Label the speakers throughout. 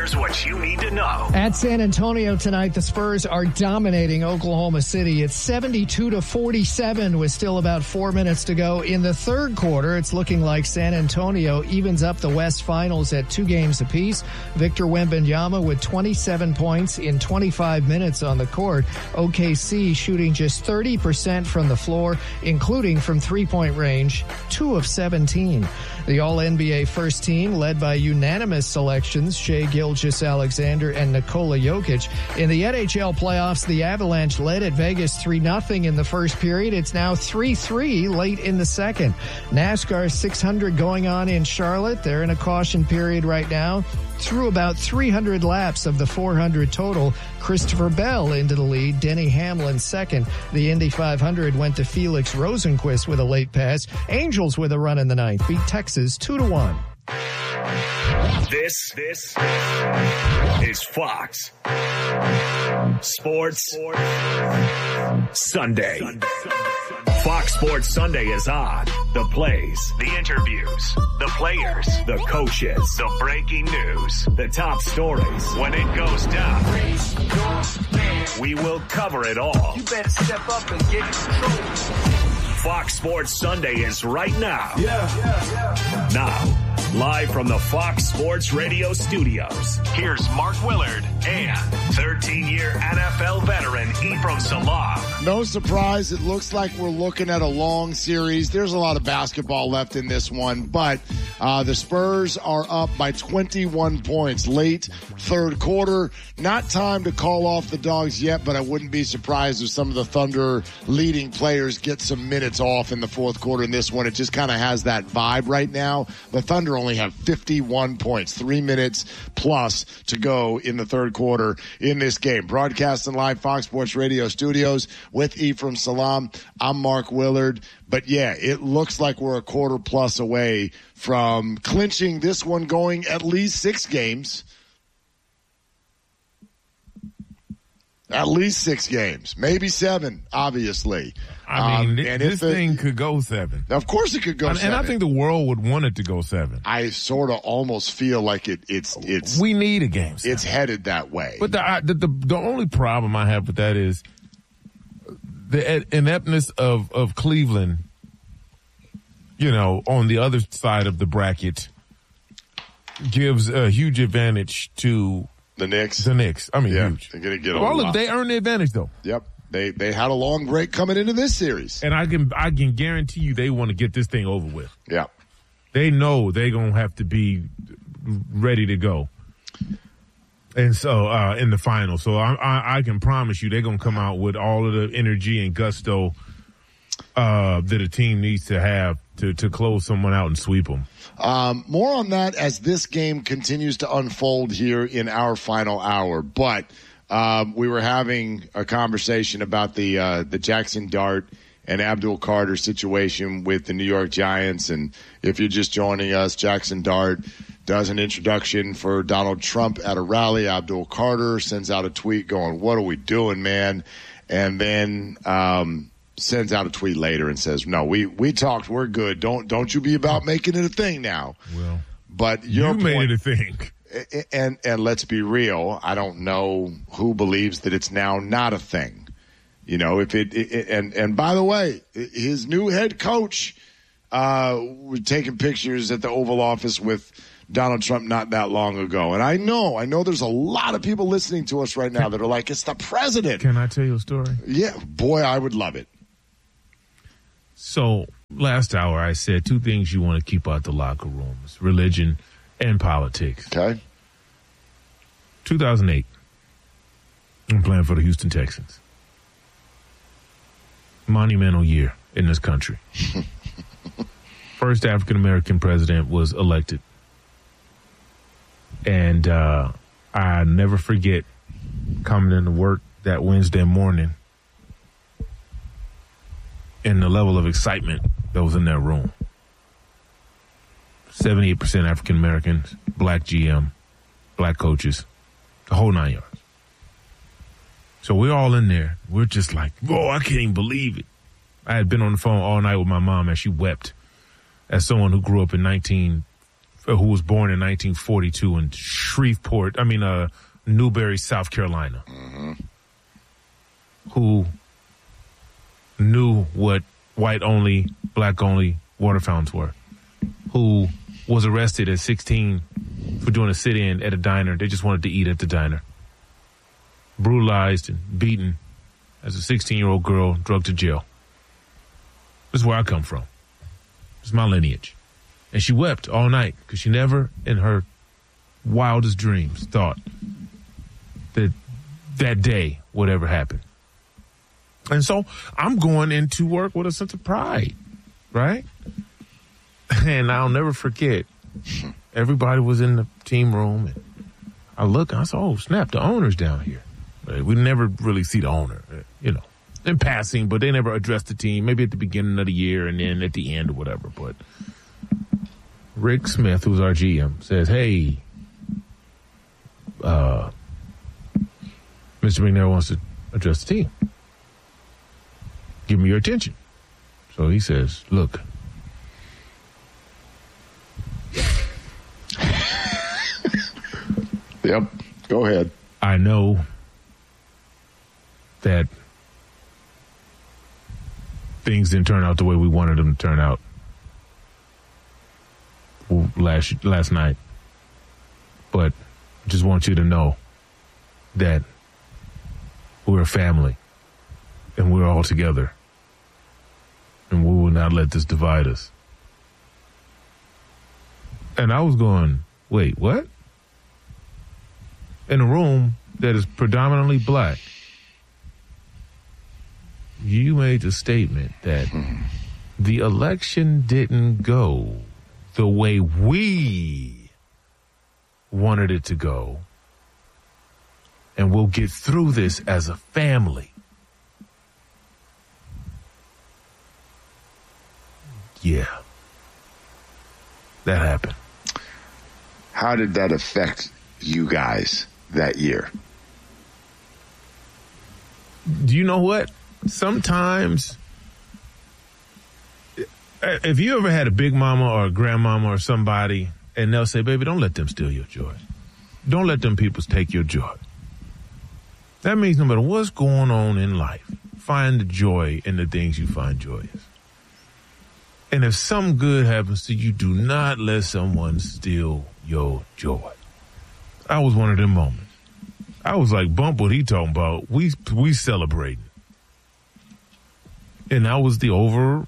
Speaker 1: Here's what you need to know.
Speaker 2: At San Antonio tonight, the Spurs are dominating Oklahoma City. It's 72-47 with still about 4 minutes to go in the third quarter. It's looking like San Antonio evens up the West Finals at 2 games apiece. Victor Wembanyama with 27 points in 25 minutes on the court. OKC shooting just 30% from the floor, including from three-point range, 2 of 17. The All-NBA first team, led by unanimous selections, Shai Gilgeous-Alexander and Nikola Jokic. In the NHL playoffs, the Avalanche led at Vegas 3-0 in the first period. It's now 3-3 late in the second. NASCAR 600 going on in Charlotte. They're in a caution period right now. Through about 300 laps of the 400 total, Christopher Bell into the lead, Denny Hamlin second. The Indy 500 went to Felix Rosenqvist with a late pass. Angels with a run in the ninth beat Texas 2-1.
Speaker 1: This is Fox Sports Sunday. Fox Sports Sunday is on. The plays, the interviews, the players, the coaches, the breaking news, the top stories. When it goes down, we will cover it all.
Speaker 3: You better step up and get control.
Speaker 1: Fox Sports Sunday is right now. Now, live from the Fox Sports Radio studios, here's Mark Willard and 13-year NFL veteran Ephraim Salaam.
Speaker 4: No surprise, it looks like we're looking at a long series. There's a lot of basketball left in this one, but the Spurs are up by 21 points late third quarter. Not time to call off the Dogs yet, but I wouldn't be surprised if some of the Thunder leading players get some minutes off in the fourth quarter in this one. It just kind of has that vibe right now. The Thunder only have 51 points, 3 minutes plus to go in the third quarter in this game. Broadcasting live Fox Sports Radio studios with Ephraim Salaam. I'm Mark Willard. But yeah, it looks like we're a quarter plus away from clinching this one, going at least 6 games. At least 6 games, maybe 7, obviously.
Speaker 5: I mean, this thing could go 7.
Speaker 4: Of course it could go 7.
Speaker 5: And I think the world would want it to go 7.
Speaker 4: I sort of almost feel like it's
Speaker 5: we need a game 7.
Speaker 4: It's headed that way.
Speaker 5: But the only problem I have with that is the ineptness of Cleveland, you know, on the other side of the bracket gives a huge advantage to
Speaker 4: the Knicks.
Speaker 5: I mean,
Speaker 4: yeah,
Speaker 5: huge.
Speaker 4: They're going to get a lot.
Speaker 5: They earned the advantage, though.
Speaker 4: Yep. They had a long break coming into this series.
Speaker 5: And I can guarantee you they want to get this thing over with.
Speaker 4: Yeah.
Speaker 5: They know they're going to have to be ready to go. And so, in the final. So I can promise you they're going to come out with all of the energy and gusto that a team needs to have to close someone out and sweep them.
Speaker 4: More on that as this game continues to unfold here in our final hour. But we were having a conversation about the Jackson Dart and Abdul Carter situation with the New York Giants. And if you're just joining us, Jackson Dart does an introduction for Donald Trump at a rally. Abdul Carter sends out a tweet going, "What are we doing, man?" And then sends out a tweet later and says, "No, we talked. We're good. Don't you be about making it a thing now." Well, but your
Speaker 5: you made it a thing.
Speaker 4: And let's be real. I don't know who believes that it's now not a thing. You know, if and by the way, his new head coach was taking pictures at the Oval Office with Donald Trump not that long ago. And I know there's a lot of people listening to us right now that are like, it's the president.
Speaker 5: Can I tell you a story?
Speaker 4: Yeah, boy, I would love it.
Speaker 5: So last hour I said 2 things you want to keep out the locker rooms: religion and politics.
Speaker 4: Okay.
Speaker 5: 2008. I'm playing for the Houston Texans. Monumental year in this country. First African-American president was elected. And I never forget coming into work that Wednesday morning and the level of excitement that was in that room. 78% African-Americans, black GM, black coaches, the whole 9 yards. So we're all in there. We're just like, whoa, I can't even believe it. I had been on the phone all night with my mom as she wept as someone who grew up in who was born in 1942 in Newberry, South Carolina, who knew what white-only, black-only water fountains were, who was arrested at 16 for doing a sit-in at a diner. They just wanted to eat at the diner. Brutalized and beaten as a 16-year-old girl, drugged to jail. This is where I come from. It's my lineage. And she wept all night because she never in her wildest dreams thought that day would ever happen. And so I'm going into work with a sense of pride, right? And I'll never forget, everybody was in the team room, and I look and I said, oh, snap, the owner's down here. Right? We never really see the owner, in passing, but they never addressed the team, maybe at the beginning of the year and then at the end or whatever. But Rick Smith, who's our GM, says, hey, Mr. McNair wants to address the team. Give me your attention. So he says, look.
Speaker 4: Yep. Go ahead.
Speaker 5: I know that things didn't turn out the way we wanted them to turn out last night. But I just want you to know that we're a family and we're all together. And we will not let this divide us. And I was going, wait, what? In a room that is predominantly black, you made the statement that the election didn't go the way we wanted it to go, and we'll get through this as a family. Yeah, that happened.
Speaker 4: How did that affect you guys that year?
Speaker 5: Do you know what? Sometimes, if you ever had a big mama or a grandmama or somebody, and they'll say, baby, don't let them steal your joy. Don't let them people take your joy. That means no matter what's going on in life, find the joy in the things you find joyous. And if something good happens to you, do not let someone steal your joy. I was one of them moments. I was like, bump what he talking about. We celebrating. And that was the over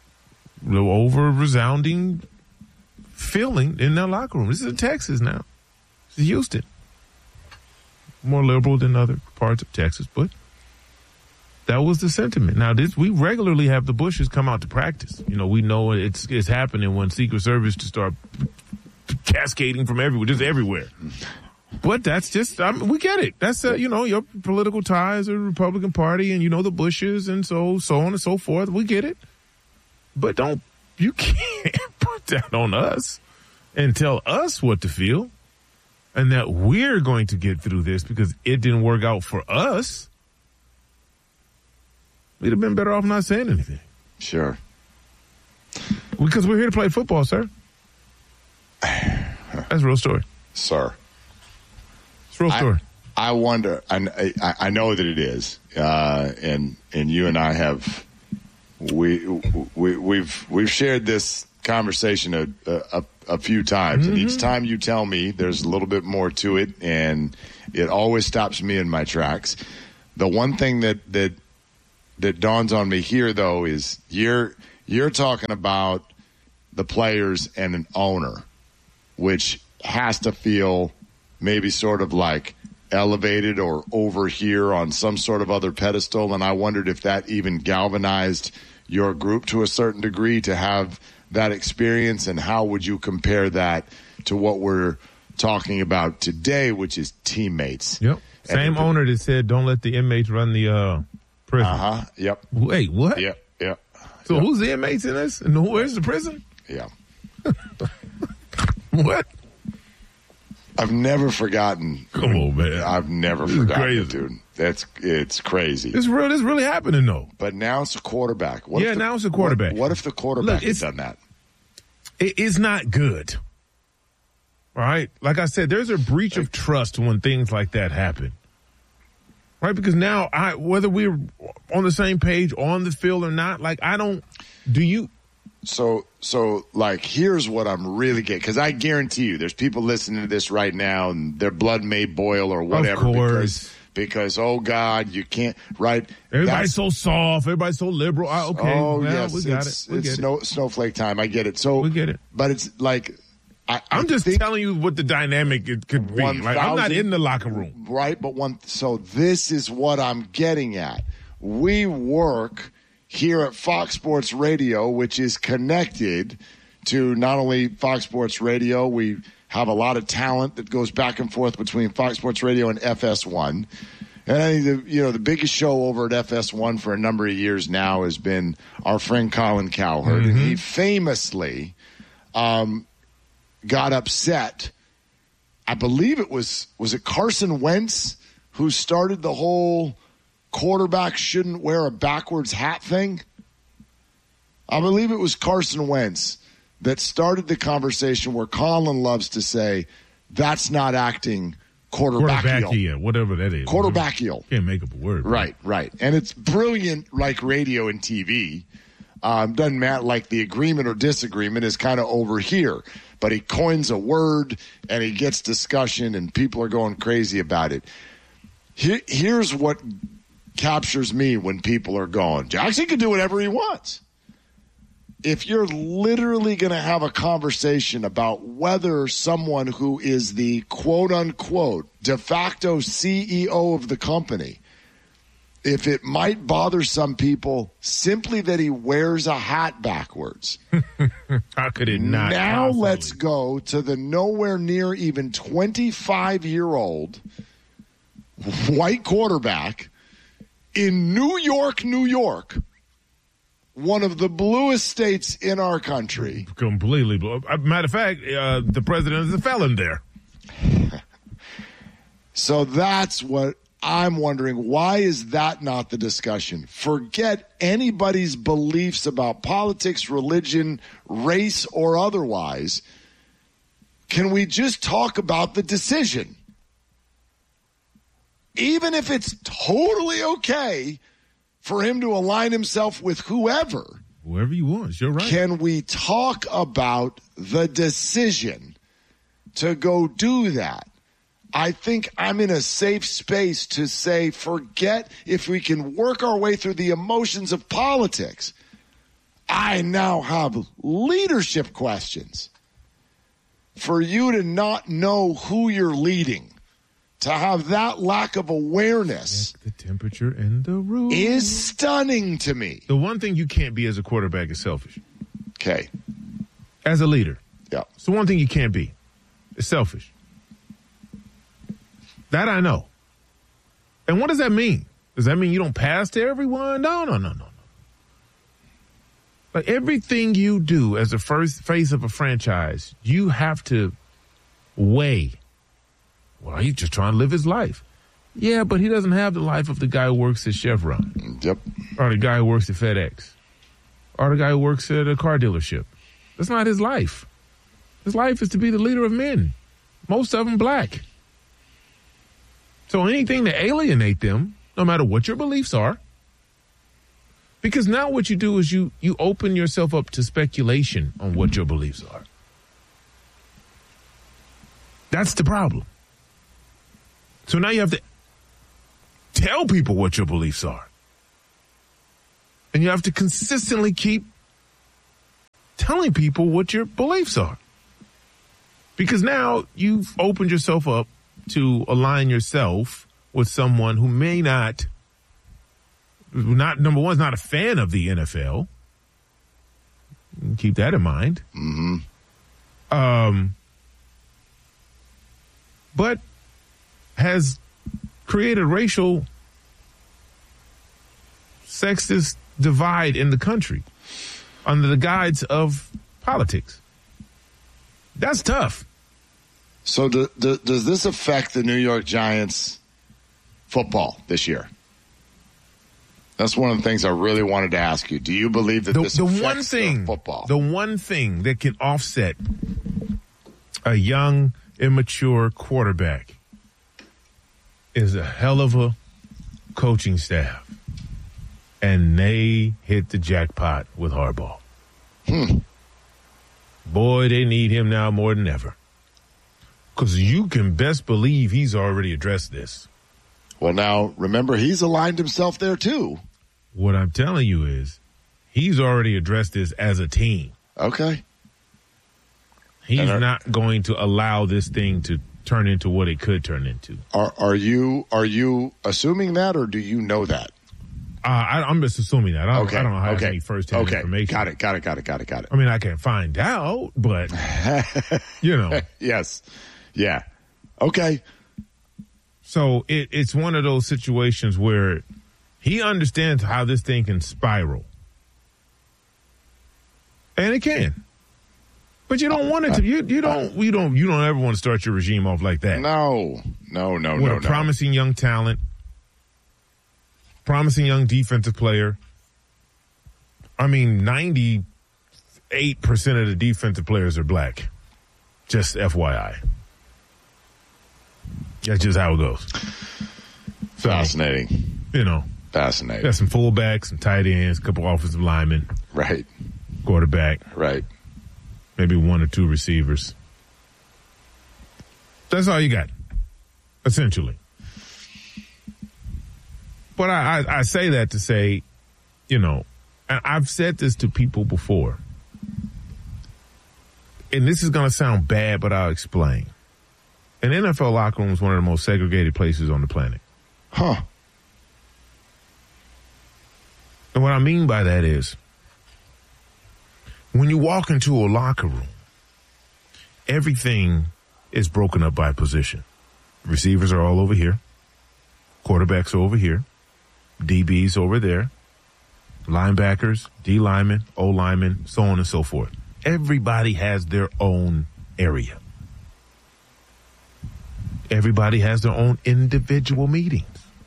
Speaker 5: resounding feeling in their locker room. This is in Texas now. This is Houston. More liberal than other parts of Texas, but that was the sentiment. Now, we regularly have the Bushes come out to practice. We know it's happening when Secret Service to start cascading from everywhere, just everywhere. But that's just, we get it. That's, your political ties are the Republican Party and, the Bushes and so on and so forth. We get it. But you can't put that on us and tell us what to feel and that we're going to get through this because it didn't work out for us. We'd have been better off not saying anything.
Speaker 4: Sure.
Speaker 5: Because we're here to play football, sir. That's a real story.
Speaker 4: Sir.
Speaker 5: It's a real story.
Speaker 4: I wonder, I know that it is, and you and I have, we've shared this conversation a few times, and each time you tell me there's a little bit more to it, and it always stops me in my tracks. The one thing that dawns on me here, though, is you're talking about the players and an owner, which has to feel maybe sort of like elevated or over here on some sort of other pedestal. And I wondered if that even galvanized your group to a certain degree to have that experience, and how would you compare that to what we're talking about today, which is teammates?
Speaker 5: Yep. Same owner that said, don't let the inmates run the prison.
Speaker 4: Yep.
Speaker 5: Wait, what?
Speaker 4: Yep.
Speaker 5: So who's the inmates in this? And where's the prison?
Speaker 4: Yeah.
Speaker 5: What?
Speaker 4: I've never forgotten.
Speaker 5: Come on, man.
Speaker 4: I've never forgotten it, dude. It's crazy.
Speaker 5: It's real. It's really happening, though.
Speaker 4: But now it's a quarterback.
Speaker 5: Now it's a quarterback.
Speaker 4: What if the quarterback has done that?
Speaker 5: It's not good. All right. Like I said, there's a breach of trust when things like that happen. Right? Because now, whether we're on the same page on the field or not, do you?
Speaker 4: So like, here's what I'm really getting, because I guarantee you there's people listening to this right now and their blood may boil or whatever.
Speaker 5: Of course.
Speaker 4: Because, oh, God, you can't, right?
Speaker 5: Everybody's so soft. Everybody's so liberal. Okay.
Speaker 4: Oh,
Speaker 5: well,
Speaker 4: yes.
Speaker 5: We got
Speaker 4: it's
Speaker 5: it.
Speaker 4: snowflake time. I get it. So
Speaker 5: we get it.
Speaker 4: But it's like,
Speaker 5: I'm just telling you what the dynamic it could be. Like, I'm not in the locker room.
Speaker 4: Right. So this is what I'm getting at. We work here at Fox Sports Radio, which is connected to not only Fox Sports Radio, we have a lot of talent that goes back and forth between Fox Sports Radio and FS1. And I think the biggest show over at FS1 for a number of years now has been our friend Colin Cowherd. Mm-hmm. And he famously got upset. I believe it was it Carson Wentz who started the whole quarterback shouldn't wear a backwards hat thing? I believe it was Carson Wentz that started the conversation where Colin loves to say, that's not acting quarterbackial.
Speaker 5: Whatever that is.
Speaker 4: Quarterbackial.
Speaker 5: Can't make up a word.
Speaker 4: Right. And it's brilliant, like radio and TV. Doesn't matter, like the agreement or disagreement is kind of over here. But he coins a word and he gets discussion and people are going crazy about it. Here's what captures me when people are going, Jackson can do whatever he wants. If you're literally going to have a conversation about whether someone who is the quote-unquote de facto CEO of the company, if it might bother some people simply that he wears a hat backwards.
Speaker 5: How could it not?
Speaker 4: Now
Speaker 5: possibly?
Speaker 4: Let's go to the nowhere near even 25-year-old white quarterback in New York, one of the bluest states in our country.
Speaker 5: Completely blue. Matter of fact, the president is a felon there.
Speaker 4: So that's what I'm wondering. Why is that not the discussion? Forget anybody's beliefs about politics, religion, race, or otherwise. Can we just talk about the decision? Even if it's totally okay for him to align himself with whoever
Speaker 5: he wants, you're right.
Speaker 4: Can we talk about the decision to go do that? I think I'm in a safe space to say, forget if we can work our way through the emotions of politics. I now have leadership questions. For you to not know who you're leading, to have that lack of awareness,
Speaker 5: the temperature in the room
Speaker 4: is stunning to me.
Speaker 5: The one thing you can't be as a quarterback is selfish.
Speaker 4: Okay.
Speaker 5: As a leader.
Speaker 4: Yeah.
Speaker 5: It's the one thing you can't be. It's selfish. That I know. And what does that mean? Does that mean you don't pass to everyone? No. Like everything you do as the first face of a franchise, you have to weigh. Well, he's just trying to live his life. Yeah, but he doesn't have the life of the guy who works at Chevron.
Speaker 4: Yep.
Speaker 5: Or the guy who works at FedEx. Or the guy who works at a car dealership. That's not his life. His life is to be the leader of men. Most of them black. So anything to alienate them, no matter what your beliefs are, because now what you do is you open yourself up to speculation on what your beliefs are. That's the problem. So now you have to tell people what your beliefs are. And you have to consistently keep telling people what your beliefs are. Because now you've opened yourself up to align yourself with someone who may not, number one, is not a fan of the NFL. Keep that in mind.
Speaker 4: Mm-hmm.
Speaker 5: But has created racial sexist divide in the country under the guise of politics. That's tough.
Speaker 4: So does this affect the New York Giants football this year? That's one of the things I really wanted to ask you. Do you believe that this affects their football?
Speaker 5: The one thing that can offset a young immature quarterback is a hell of a coaching staff. And they hit the jackpot with Harbaugh. Boy, they need him now more than ever. Because you can best believe he's already addressed this.
Speaker 4: Well, now, remember, he's aligned himself there, too.
Speaker 5: What I'm telling you is he's already addressed this as a team.
Speaker 4: Okay.
Speaker 5: He's not going to allow this thing to turn into what it could turn into.
Speaker 4: Are you assuming that, or do you know that?
Speaker 5: I'm just assuming that. I don't have any first-hand information.
Speaker 4: Got it.
Speaker 5: I mean, I can find out, but, you know.
Speaker 4: Yes. Yeah. Okay.
Speaker 5: So it's one of those situations where he understands how this thing can spiral. And it can. But you don't want it to. You don't ever want to start your regime off like that.
Speaker 4: No.
Speaker 5: With a promising young talent, promising young defensive player. I mean, 98% of the defensive players are black. Just FYI. That's just how it goes. So,
Speaker 4: fascinating.
Speaker 5: You know.
Speaker 4: Fascinating.
Speaker 5: Got some fullbacks, some tight ends, a couple offensive linemen.
Speaker 4: Right.
Speaker 5: Quarterback.
Speaker 4: Right.
Speaker 5: Maybe one or two receivers. That's all you got, essentially. But I say that to say, you know, and I've said this to people before, and this is going to sound bad, but I'll explain. An NFL locker room is one of the most segregated places on the planet.
Speaker 4: Huh.
Speaker 5: And what I mean by that is, when you walk into a locker room, everything is broken up by position. Receivers are all over here. Quarterbacks are over here. DBs over there. Linebackers, D linemen, O linemen, so on and so forth. Everybody has their own area. Everybody has their own individual meetings.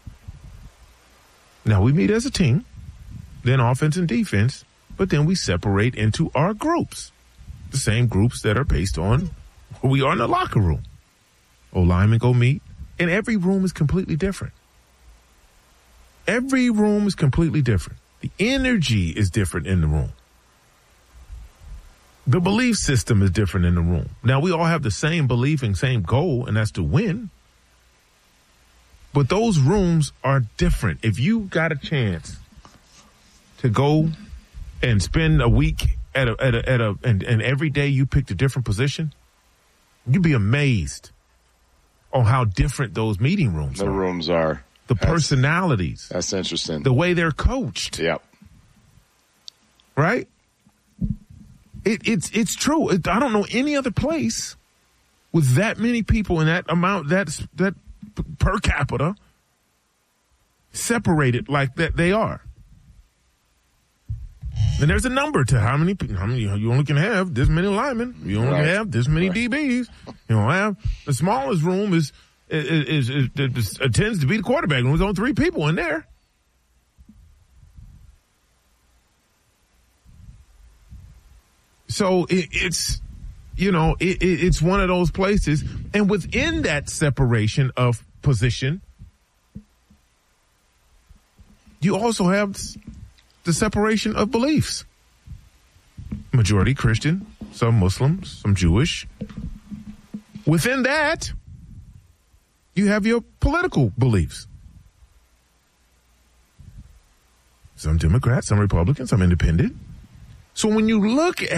Speaker 5: Now, we meet as a team, then offense and defense, but then we separate into our groups, the same groups that are based on who we are in the locker room. O-linemen go meet, and every room is completely different. Every room is completely different. The energy is different in the room. The belief system is different in the room. Now, we all have the same belief and same goal, and that's to win. But those rooms are different. If you got a chance to go and spend a week and every day you picked a different position, you'd be amazed on how different those meeting rooms are.
Speaker 4: The rooms are.
Speaker 5: The personalities.
Speaker 4: That's interesting.
Speaker 5: The way they're coached.
Speaker 4: Yep.
Speaker 5: Right? It's true. I don't know any other place with that many people and that amount, that per capita separated like that they are. And there's a number to how many you only can have this many linemen. You only can have this many DBs. You don't have the smallest room is tends to be the quarterback room. There's only 3 people in there. So it's one of those places, and within that separation of position, you also have the separation of beliefs. Majority Christian, some Muslims, some Jewish. Within that, you have your political beliefs. Some Democrats, some Republicans, some independent. So when you look at